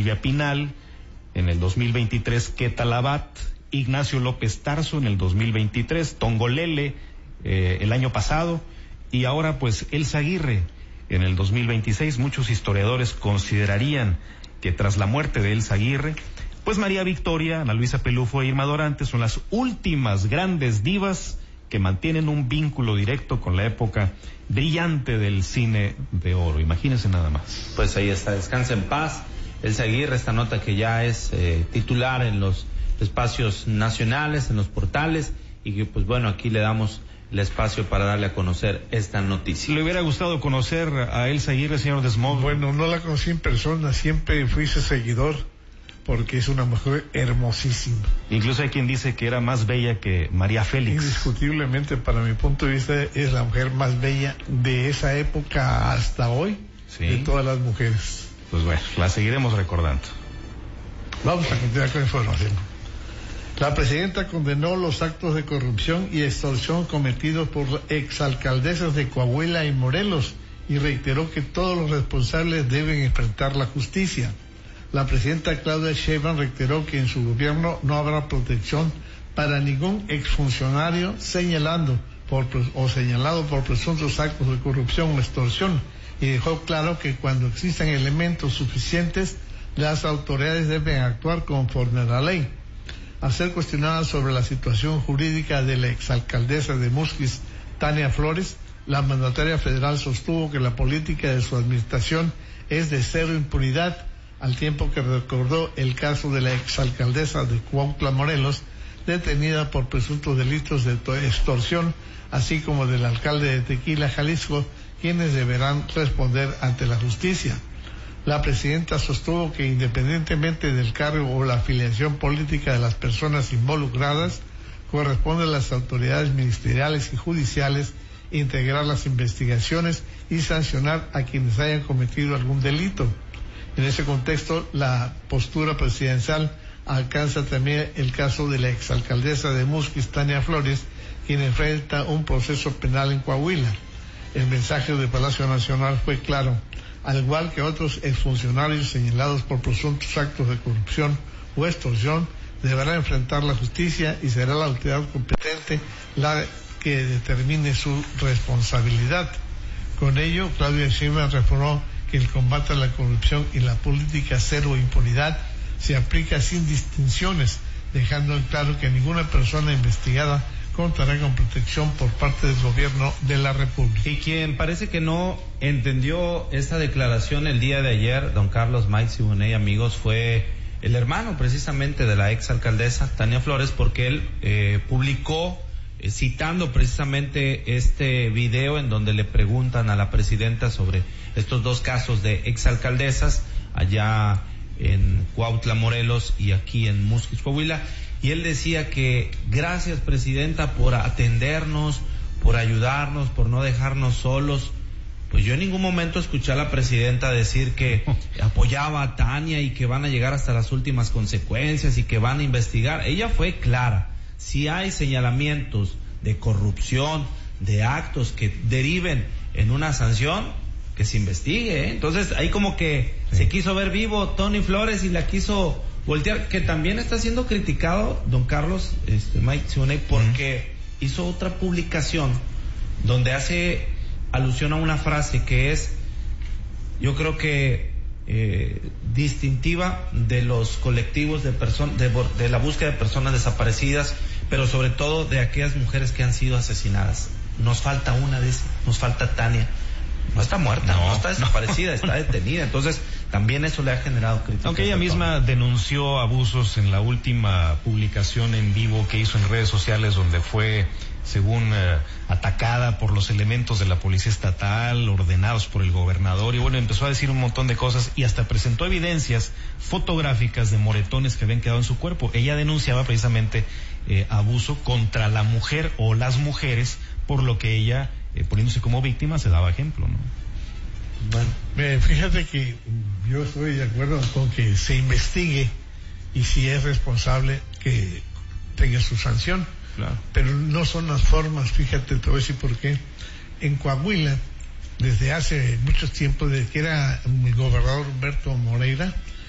Silvia Pinal, en el 2023 Queta Labat, Ignacio López Tarso en el 2023, Tongolele el año pasado, y ahora pues Elsa Aguirre en el 2026. Muchos historiadores considerarían que tras la muerte de Elsa Aguirre, pues María Victoria, Ana Luisa Pelufo e Irma Dorante son las últimas grandes divas que mantienen un vínculo directo con la época brillante del cine de oro. Imagínense nada más. Pues ahí está, descansa en paz Elsa Aguirre, esta nota que ya es titular en los espacios nacionales, en los portales, y que pues bueno, aquí le damos el espacio para darle a conocer esta noticia. ¿Le hubiera gustado conocer a Elsa Aguirre, señor Desmond? Bueno, no la conocí en persona, siempre fui su seguidor, porque es una mujer hermosísima. Incluso hay quien dice que era más bella que María Félix. Indiscutiblemente, para mi punto de vista, es la mujer más bella de esa época hasta hoy, sí, de todas las mujeres. Pues bueno, la seguiremos recordando. Vamos a continuar con información. La presidenta condenó los actos de corrupción y extorsión cometidos por exalcaldesas de Coahuila y Morelos y reiteró que todos los responsables deben enfrentar la justicia. La presidenta Claudia Sheinbaum reiteró que en su gobierno no habrá protección para ningún exfuncionario señalado por presuntos actos de corrupción o extorsión, y dejó claro que cuando existan elementos suficientes, las autoridades deben actuar conforme a la ley. Al ser cuestionada sobre la situación jurídica de la exalcaldesa de Musquis, Tania Flores, la mandataria federal sostuvo que la política de su administración es de cero impunidad, al tiempo que recordó el caso de la exalcaldesa de Cuautla, Morelos, detenida por presuntos delitos de extorsión, así como del alcalde de Tequila, Jalisco, quienes deberán responder ante la justicia. La presidenta sostuvo que independientemente del cargo o la afiliación política de las personas involucradas, corresponde a las autoridades ministeriales y judiciales integrar las investigaciones y sancionar a quienes hayan cometido algún delito. En ese contexto, la postura presidencial alcanza también el caso de la exalcaldesa de Musquis, Tania Flores, quien enfrenta un proceso penal en Coahuila. El mensaje del Palacio Nacional fue claro: al igual que otros exfuncionarios señalados por presuntos actos de corrupción o extorsión, deberá enfrentar la justicia y será la autoridad competente la que determine su responsabilidad. Con ello, Claudia Sheinbaum reformó que el combate a la corrupción y la política cero impunidad se aplica sin distinciones, dejando en claro que ninguna persona investigada contará con protección por parte del gobierno de la República. Y quien parece que no entendió esta declaración el día de ayer, don Carlos, Mike Siboney, amigos, fue el hermano precisamente de la exalcaldesa Tania Flores, porque él publicó, citando precisamente este video en donde le preguntan a la presidenta sobre estos dos casos de exalcaldesas allá en Cuautla, Morelos, y aquí en Musquis, Coahuila. Y él decía que gracias, presidenta, por atendernos, por ayudarnos, por no dejarnos solos. Pues yo en ningún momento escuché a la presidenta decir que apoyaba a Tania y que van a llegar hasta las últimas consecuencias y que van a investigar. Ella fue clara: si hay señalamientos de corrupción, de actos que deriven en una sanción, que se investigue, ¿eh? Entonces ahí como que se quiso ver vivo Tony Flores y la quiso voltear, que también está siendo criticado don Carlos, Mike Siboney, porque hizo otra publicación donde hace alusión a una frase que es, yo creo que distintiva de los colectivos de la búsqueda de personas desaparecidas, pero sobre todo de aquellas mujeres que han sido asesinadas. Nos falta una de esas, nos falta Tania. No está muerta, no está desaparecida, está detenida. Entonces, también eso le ha generado críticas. Aunque ella misma denunció abusos en la última publicación en vivo que hizo en redes sociales, donde fue, según atacada por los elementos de la policía estatal, ordenados por el gobernador, y bueno, empezó a decir un montón de cosas y hasta presentó evidencias fotográficas de moretones que habían quedado en su cuerpo. Ella denunciaba precisamente abuso contra la mujer o las mujeres, por lo que ella, poniéndose como víctima, se daba ejemplo, ¿no? Bueno, fíjate que yo estoy de acuerdo con que se investigue y si es responsable que tenga su sanción. Claro. Pero no son las formas, fíjate, te voy a decir por qué. En Coahuila, desde hace mucho tiempo, desde que era el gobernador Humberto Moreira,